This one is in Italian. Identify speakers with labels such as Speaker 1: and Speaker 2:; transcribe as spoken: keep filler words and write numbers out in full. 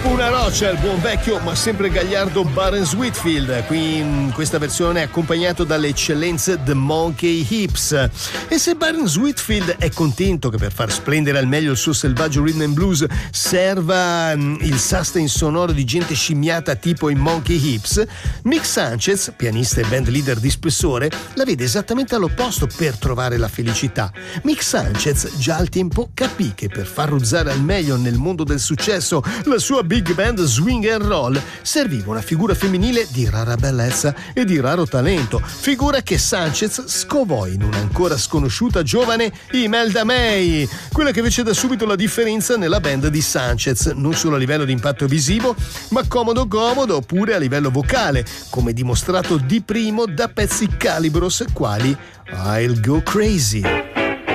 Speaker 1: Una roccia il buon vecchio ma sempre gagliardo Barnes Whitfield, qui in questa versione accompagnato dalle eccellenze The Monkey Hips. E se Barnes Whitfield è contento che per far splendere al meglio il suo selvaggio rhythm and blues serva il sustain sonoro di gente scimmiata tipo i Monkey Hips, Mick Sanchez, pianista e band leader di spessore, la vede esattamente all'opposto per trovare la felicità. Mick Sanchez già al tempo capì che per far ruzzare al meglio nel mondo del successo la sua big band swing and roll serviva una figura femminile di rara bellezza e di raro talento, figura che Sanchez scovò in una ancora sconosciuta giovane Imelda May, quella che fece da subito la differenza nella band di Sanchez, non solo a livello di impatto visivo ma comodo comodo oppure a livello vocale, come dimostrato di primo da pezzi calibros quali I'll Go Crazy.